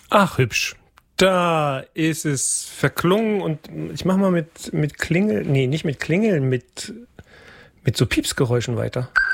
Ach, hübsch. Da ist es verklungen und ich mach mal mit Klingel, nee, nicht mit Klingeln, mit so Piepsgeräuschen weiter.